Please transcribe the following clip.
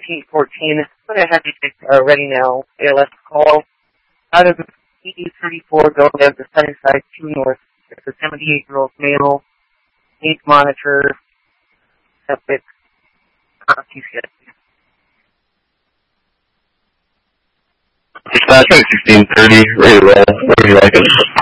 1314. I'm going to have you take ready now. ALS call. Out of the ED34 go down to Sunnyside 2 North. It's a 78-year-old male. Needs monitor. Septic. Dispatch 1630, ready to roll. Where do you like it?